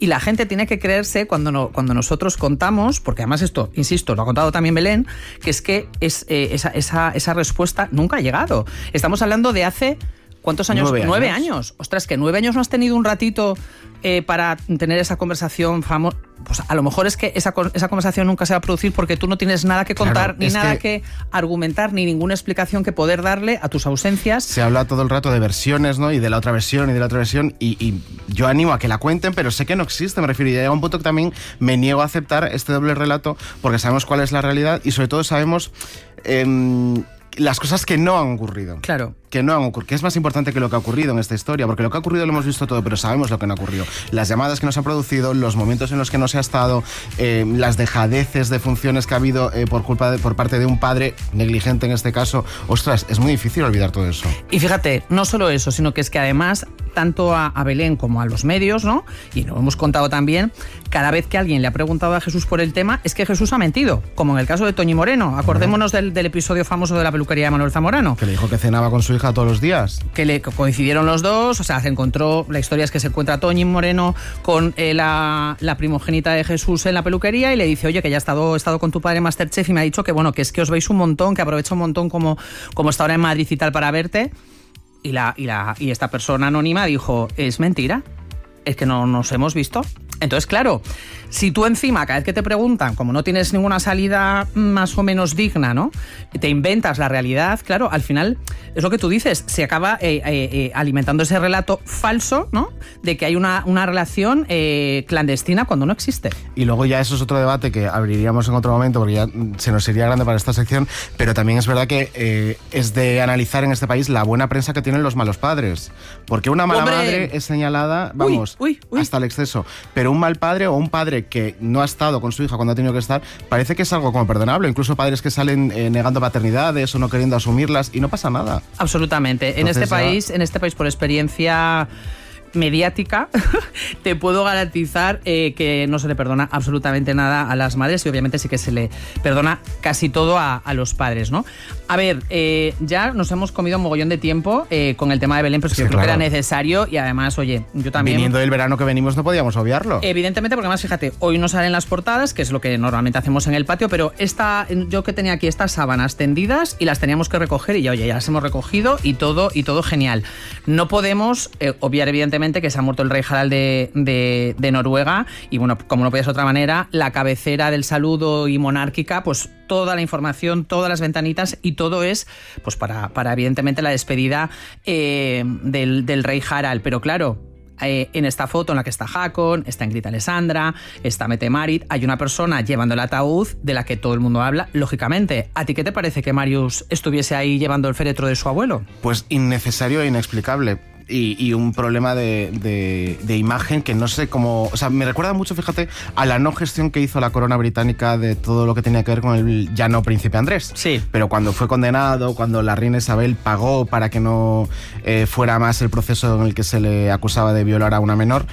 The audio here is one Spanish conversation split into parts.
Y la gente tiene que creerse cuando nosotros contamos, porque además esto, insisto, lo ha contado también Belén, que es que esa respuesta nunca ha llegado. Estamos hablando de hace... ¿Cuántos años? 9 años. Ostras, que 9 años no has tenido un ratito para tener esa conversación famosa. Pues a lo mejor es que esa conversación nunca se va a producir porque tú no tienes nada que contar, ni nada que argumentar, ni ninguna explicación que poder darle a tus ausencias. Se habla todo el rato de versiones, ¿no? Y de la otra versión, y de la otra versión, y yo animo a que la cuenten, pero sé que no existe, me refiero. Y llega un punto que también me niego a aceptar este doble relato, porque sabemos cuál es la realidad y sobre todo sabemos... las cosas que no han ocurrido. Claro. Que no han ocurrido. Que es más importante que lo que ha ocurrido en esta historia, porque lo que ha ocurrido lo hemos visto todo, pero sabemos lo que no ha ocurrido. Las llamadas que no se han producido, los momentos en los que no se ha estado, las dejadeces de funciones que ha habido por parte de un padre negligente en este caso. Ostras, es muy difícil olvidar todo eso. Y fíjate, no solo eso, sino que es que además, tanto a Belén como a los medios, ¿no? Y lo hemos contado también, cada vez que alguien le ha preguntado a Jesús por el tema, es que Jesús ha mentido, como en el caso de Toñi Moreno. Acordémonos del episodio famoso de la peluquería de Manuel Zamorano. Que le dijo que cenaba con su hija todos los días. Que le coincidieron los dos, o sea, se encontró, la historia es que se encuentra Toñi Moreno con la primogénita de Jesús en la peluquería y le dice, oye, que ya he estado con tu padre en Masterchef y me ha dicho que, bueno, que es que os veis un montón, que aprovecha un montón como está ahora en Madrid y tal para verte. Y esta persona anónima dijo, es mentira, es que no nos hemos visto. Entonces, claro, si tú encima, cada vez que te preguntan, como no tienes ninguna salida más o menos digna, ¿no? Te inventas la realidad, claro, al final, es lo que tú dices, se acaba alimentando ese relato falso, ¿no? De que hay una relación clandestina cuando no existe. Y luego ya eso es otro debate que abriríamos en otro momento, porque ya se nos sería grande para esta sección, pero también es verdad que es de analizar en este país la buena prensa que tienen los malos padres. Porque una mala madre es señalada, vamos, hasta el exceso. Pero un mal padre o un padre que no ha estado con su hija cuando ha tenido que estar, parece que es algo como perdonable. Incluso padres que salen negando paternidades o no queriendo asumirlas y no pasa nada. Absolutamente. Entonces, en este país, por experiencia mediática, te puedo garantizar que no se le perdona absolutamente nada a las madres y obviamente sí que se le perdona casi todo a los padres, ¿no? A ver, ya nos hemos comido un mogollón de tiempo con el tema de Belén, pero sí, yo creo que era necesario y además, oye, yo también... Viniendo del verano que venimos no podíamos obviarlo. Evidentemente, porque además, fíjate, hoy no salen las portadas, que es lo que normalmente hacemos en el patio, pero yo que tenía aquí estas sábanas tendidas y las teníamos que recoger y ya, oye, ya las hemos recogido y todo genial. No podemos obviar, evidentemente, que se ha muerto el rey Harald de Noruega y bueno, como no podía ser de otra manera, la cabecera del saludo y monárquica, pues toda la información, todas las ventanitas y todo es pues para evidentemente la despedida del rey Harald, pero claro, en esta foto en la que está Hakon, está Ingrid Alessandra, está Mette-Marit, hay una persona llevando el ataúd de la que todo el mundo habla, lógicamente. ¿A ti qué te parece que Marius estuviese ahí llevando el féretro de su abuelo? Pues innecesario e inexplicable. Y un problema de imagen que no sé cómo... O sea, me recuerda mucho, fíjate, a la no gestión que hizo la corona británica de todo lo que tenía que ver con el ya no príncipe Andrés. Sí. Pero cuando fue condenado, cuando la reina Isabel pagó para que no fuera más el proceso en el que se le acusaba de violar a una menor,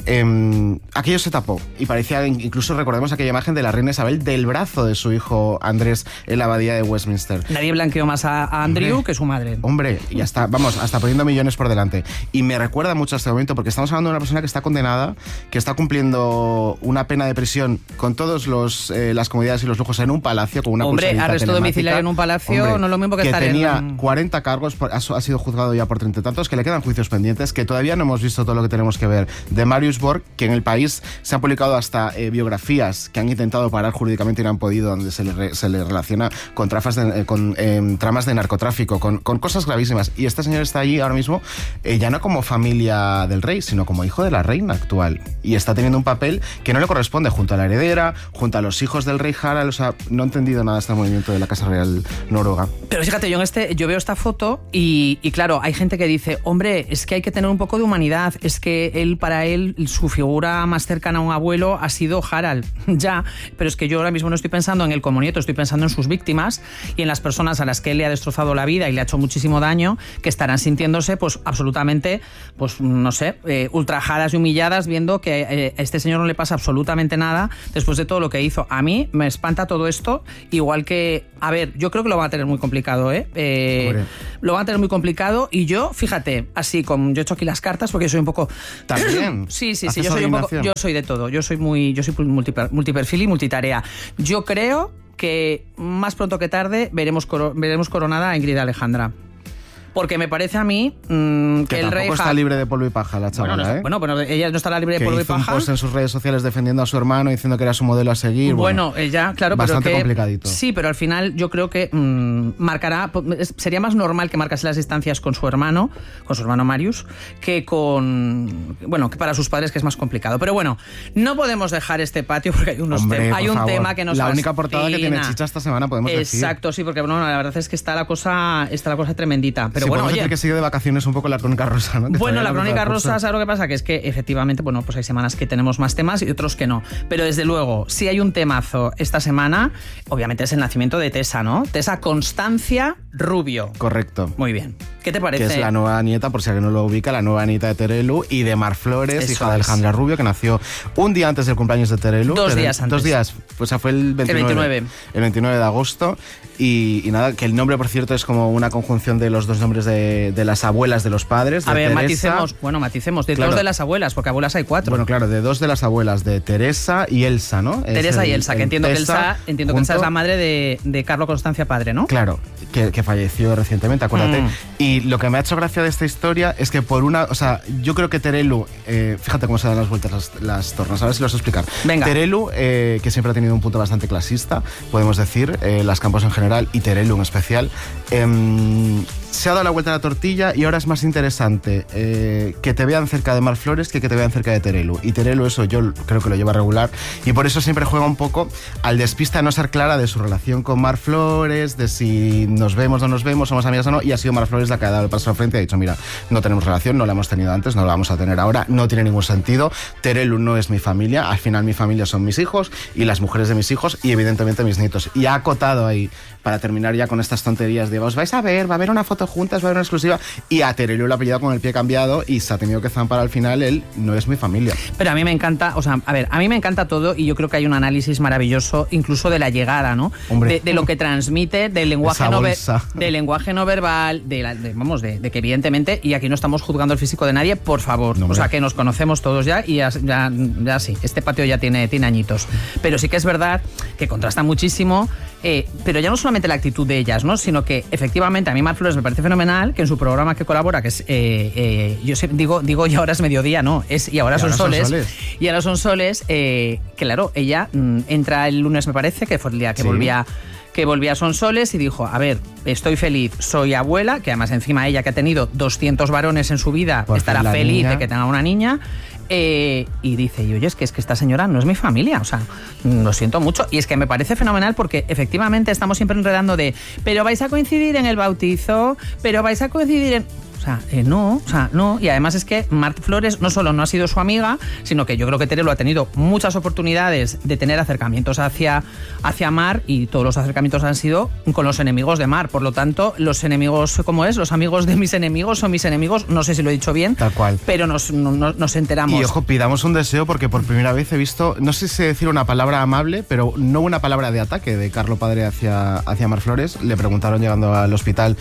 aquello se tapó y parecía, incluso recordemos aquella imagen de la reina Isabel del brazo de su hijo Andrés en la abadía de Westminster. Nadie blanqueó más a Andrew que su madre. Hombre, y hasta poniendo millones por delante. Y me recuerda mucho a este momento porque estamos hablando de una persona que está condenada, que está cumpliendo una pena de prisión con todas las comodidades y los lujos en un palacio, con una pulserita arresto domiciliario en un palacio, no es lo mismo que estar tenía 40 cargos, ha sido juzgado ya por 30 y tantos, que le quedan juicios pendientes, que todavía no hemos visto todo lo que tenemos que ver de Marius Borg, que en el país se han publicado hasta biografías que han intentado parar jurídicamente y no han podido, donde se le relaciona con tramas de narcotráfico, con cosas gravísimas. Y este señor está allí ahora mismo, ya no como familia del rey, sino como hijo de la reina actual. Y está teniendo un papel que no le corresponde junto a la heredera, junto a los hijos del rey Harald. O sea, no he entendido nada de este movimiento de la Casa Real Noruega. Pero fíjate, yo veo esta foto y claro, hay gente que dice, hombre, es que hay que tener un poco de humanidad, es que para él, su figura más cercana a un abuelo ha sido Harald. Ya, pero es que yo ahora mismo no estoy pensando en él como nieto, estoy pensando en sus víctimas y en las personas a las que él le ha destrozado la vida y le ha hecho muchísimo daño, que estarán sintiéndose pues absolutamente, pues no sé, ultrajadas y humilladas viendo que a este señor no le pasa absolutamente nada después de todo lo que hizo. A mí me espanta todo esto, igual que, a ver, yo creo que lo van a tener muy complicado, lo van a tener muy complicado y yo, fíjate, así como yo he hecho aquí las cartas porque soy un poco... ¿También? Sí, yo soy de todo. Yo soy multiperfil y multitarea. Yo creo que más pronto que tarde veremos coronada a Ingrid Alejandra. Porque me parece a mí que el rey está libre de polvo y paja la chavala, bueno, ella no estará libre de polvo y paja. Hizo un post en sus redes sociales defendiendo a su hermano, diciendo que era su modelo a seguir. Bueno, ella, claro, bastante pero complicadito. Sí, pero al final yo creo que sería más normal que marcase las distancias con su hermano Marius, que que para sus padres, que es más complicado. Pero bueno, no podemos dejar este patio porque hay un tema que nos La fascina. única portada que tiene chicha esta semana, podemos decir. Exacto, sí, porque la verdad es que está la cosa tremendita. Pero bueno, decir que sigue de vacaciones un poco la Crónica Rosa, ¿no? Bueno, la Crónica Rosa, ¿sabes lo que pasa? Que es que efectivamente, pues hay semanas que tenemos más temas y otros que no. Pero desde luego, si hay un temazo esta semana, obviamente es el nacimiento de Tessa, ¿no? Tessa Constancia Rubio. Correcto. Muy bien. ¿Qué te parece? Que es la nueva nieta, por si alguien no lo ubica, la nueva nieta de Terelu y de Mar Flores, hija de Alejandra Rubio, que nació un día antes del cumpleaños de Terelu. 2 días antes. 2 días, pues fue el 29. El 29 de agosto. Y nada, que el nombre, por cierto, es como una conjunción de los dos nombres de las abuelas de los padres. A ver, Teresa, maticemos. De 2 de las abuelas, porque abuelas hay 4. Bueno, claro, de 2 de las abuelas, de Teresa y Elsa, ¿no? Teresa y Elsa, que entiendo que Elsa es la madre de Carlo Constancia padre, ¿no? Claro, que falleció recientemente, acuérdate. Y lo que me ha hecho gracia de esta historia es que yo creo que Terelu, fíjate cómo se dan las vueltas las tornas, a ver si lo sé explicar. Venga. Terelu, que siempre ha tenido un punto bastante clasista, podemos decir, las Campos en general y Terelu en especial, se ha dado la vuelta a la tortilla y ahora es más interesante que te vean cerca de Mar Flores que te vean cerca de Terelu. Y Terelu eso yo creo que lo lleva regular y por eso siempre juega un poco al despista de no ser clara de su relación con Mar Flores, de si nos vemos o no nos vemos, somos amigas o no, y ha sido Mar Flores la que ha dado el paso al frente y ha dicho, mira, no tenemos relación, no la hemos tenido antes, no la vamos a tener ahora, no tiene ningún sentido, Terelu no es mi familia, al final mi familia son mis hijos y las mujeres de mis hijos y evidentemente mis nietos. Y ha acotado ahí, para terminar ya con estas tonterías de os vais a ver, va a haber una foto juntas, va a haber una exclusiva, y a Terelu lo ha pillado con el pie cambiado y se ha tenido que zampar al final él, no es mi familia. Pero a mí me encanta, a mí me encanta todo y yo creo que hay un análisis maravilloso incluso de la llegada, ¿no? De lo que transmite, del lenguaje no verbal, de que evidentemente, y aquí no estamos juzgando el físico de nadie, por favor, que nos conocemos todos ya y ya sí, este patio ya tiene añitos. Pero sí que es verdad que contrasta muchísimo, pero ya no solamente la actitud de ellas, ¿no? Sino que efectivamente a mí Mar Flores me parece fenomenal que en su programa que colabora, que es yo digo y ahora es mediodía, no, es y ahora son soles. Y ahora son soles, claro, ella entra el lunes, me parece, que fue el día que volvía a Sonsoles y dijo, a ver, estoy feliz, soy abuela, que además encima ella que ha tenido 200 varones en su vida, estará feliz de que tenga una niña. Y dice, y oye, es que esta señora no es mi familia, lo siento mucho. Y es que me parece fenomenal porque efectivamente estamos siempre enredando pero vais a coincidir en el bautizo, pero vais a coincidir en... no. Y además es que Mar Flores no solo no ha sido su amiga, sino que yo creo que Terelu ha tenido muchas oportunidades de tener acercamientos hacia Mar y todos los acercamientos han sido con los enemigos de Mar. Por lo tanto, los enemigos, ¿cómo es? Los amigos de mis enemigos son mis enemigos. No sé si lo he dicho bien. Tal cual. Pero nos enteramos. Y ojo, pidamos un deseo porque por primera vez he visto, no sé si decir una palabra amable, pero no una palabra de ataque de Carlo Padre hacia Mar Flores. Le preguntaron llegando al hospital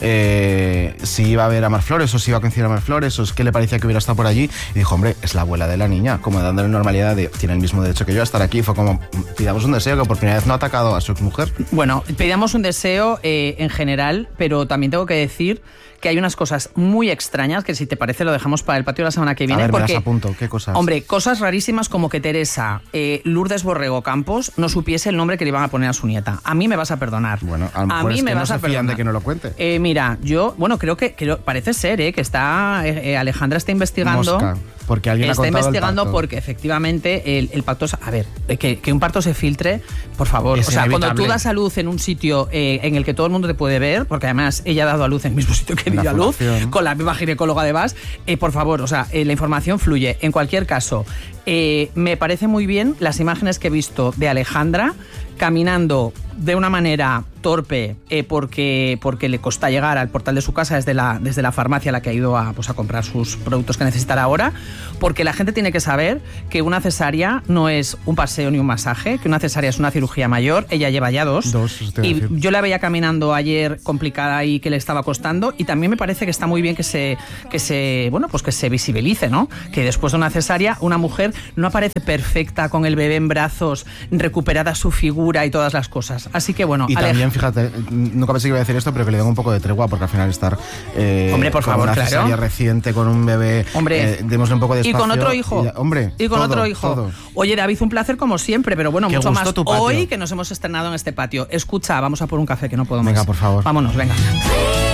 si iba a ver a Mar Flores o si iba a coincidir a Mar Flores o qué le parecía que hubiera estado por allí y dijo, hombre, es la abuela de la niña, como dándole normalidad de tiene el mismo derecho que yo a estar aquí. Fue como, pidamos un deseo, que por primera vez no ha atacado a su exmujer. Bueno, pidamos un deseo en general, pero también tengo que decir que hay unas cosas muy extrañas que si te parece lo dejamos para el patio de la semana que viene. A ver, porque, me las apunto. ¿Qué cosas? Hombre, cosas rarísimas como que Teresa Lourdes Borrego Campos no supiese el nombre que le iban a poner a su nieta. A mí me vas a perdonar. Bueno, a lo mejor es que no se fían de que no lo cuente. Mira, yo, creo que parece ser que está Alejandra está investigando. Mosca. Porque alguien está ha contado investigando el pacto. porque efectivamente el pacto a ver, que un parto se filtre, por favor, es cuando tú das a luz en un sitio en el que todo el mundo te puede ver, porque además ella ha dado a luz en el mismo sitio que dio a luz, con la misma ginecóloga de Bas, por favor, la información fluye. En cualquier caso, Me parece muy bien las imágenes que he visto de Alejandra caminando de una manera torpe porque le cuesta llegar al portal de su casa desde la farmacia a la que ha ido a comprar sus productos que necesitará ahora, porque la gente tiene que saber que una cesárea no es un paseo ni un masaje, que una cesárea es una cirugía mayor. Ella lleva ya dos y yo la veía caminando ayer complicada y que le estaba costando, y también me parece que está muy bien que se visibilice, ¿no? Que después de una cesárea una mujer no aparece perfecta con el bebé en brazos, recuperada su figura y todas las cosas. Así que bueno, y también, fíjate, nunca pensé que iba a decir esto, pero que le den un poco de tregua, porque al final estar hombre, por favor, con una cesárea reciente, con un bebé, démosle un poco de espacio. Y con otro hijo. Otro hijo. Todo. Oye, David, un placer como siempre, pero bueno, Qué mucho más hoy que nos hemos estrenado en este patio. Escucha, vamos a por un café, que no puedo más. Venga, por favor. Vámonos, venga.